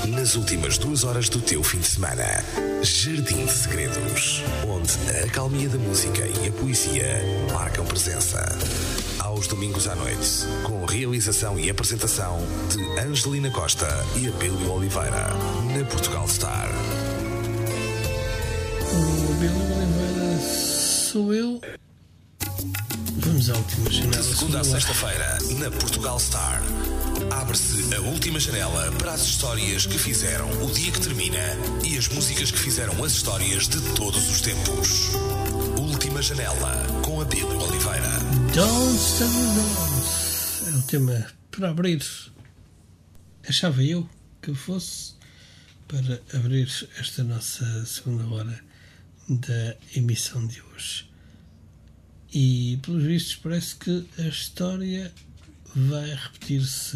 nas últimas 2 horas do teu fim de semana. Jardim de Segredos, onde a acalmia da música e a poesia marcam presença. Aos domingos à noite, com realização e apresentação de Angelina Costa e Abílio Oliveira, na Portugal Star. O Abílio Oliveira sou eu. Vamos à última janela. De segunda a sexta-feira, na Portugal Star. Abre-se a última janela para as histórias que fizeram o dia que termina e as músicas que fizeram as histórias de todos os tempos. Última janela com Abílio Oliveira. Don't Stand Alone é o tema para abrir. Achava eu que fosse para abrir esta nossa segunda hora da emissão de hoje. E, pelos vistos, parece que a história vai repetir-se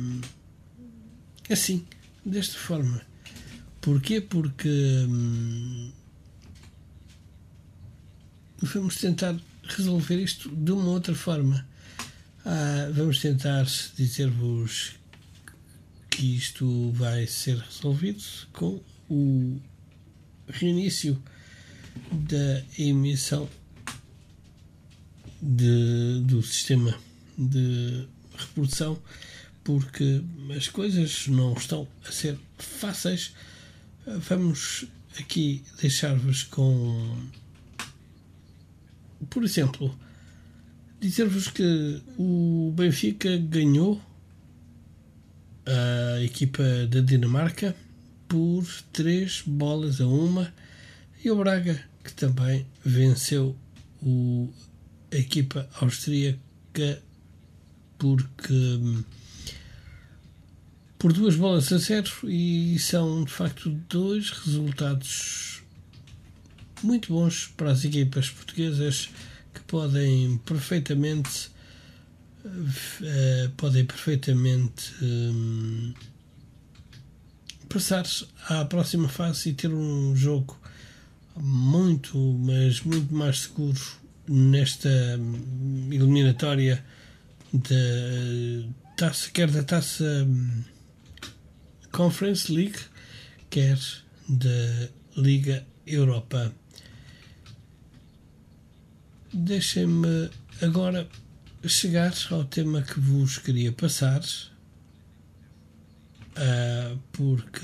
assim, desta forma. Porquê? Porque vamos tentar resolver isto de uma outra forma. Vamos tentar dizer-vos que isto vai ser resolvido com o reinício da emissão do sistema de reprodução, porque as coisas não estão a ser fáceis. Vamos aqui deixar-vos com, por exemplo, dizer-vos que o Benfica ganhou a equipa da Dinamarca por 3-1 e o Braga, que também venceu a equipa austríaca por 2-0, e são de facto 2 resultados muito bons para as equipas portuguesas, que podem perfeitamente passar à próxima fase e ter um jogo muito mais seguro nesta eliminatória quer da taça Conference League, quer da Liga Europa. Deixem-me agora chegar ao tema que vos queria passar, porque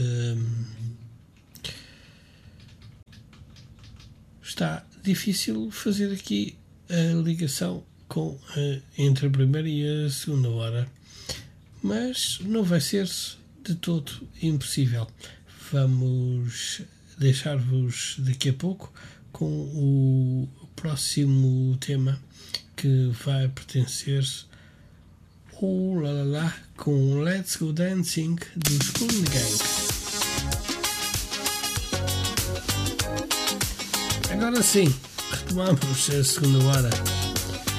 está difícil fazer aqui a ligação entre a primeira e a segunda hora, mas não vai ser de todo impossível. Vamos deixar-vos daqui a pouco com o próximo tema, que vai pertencer ao com Let's Go Dancing dos Cool Gang. Agora sim, retomamos a segunda hora.